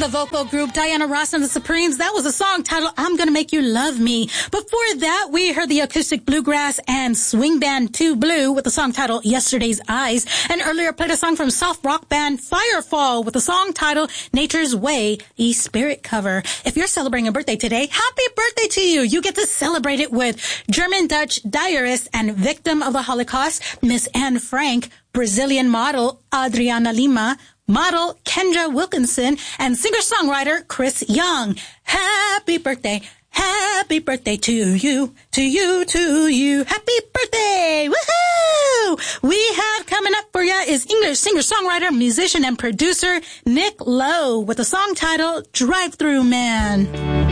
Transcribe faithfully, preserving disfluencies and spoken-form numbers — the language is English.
the vocal group Diana Ross and the Supremes. That was a song titled I'm Gonna Make You Love Me. Before that, we heard the acoustic bluegrass and swing band Two Blue with the song titled Yesterday's Eyes. And earlier played a song from soft rock band Firefall with the song titled Nature's Way, a Spirit cover. If you're celebrating a birthday today, happy birthday to you. You get to celebrate it with German-Dutch diarist and victim of the Holocaust, Miss Anne Frank, Brazilian model Adriana Lima, model Kendra Wilkinson, and singer-songwriter Chris Young. Happy birthday, happy birthday to you, to you, to you. Happy birthday! Woohoo! We have coming up for you is English singer-songwriter, musician, and producer Nick Lowe with a song titled Drive-Thru Man.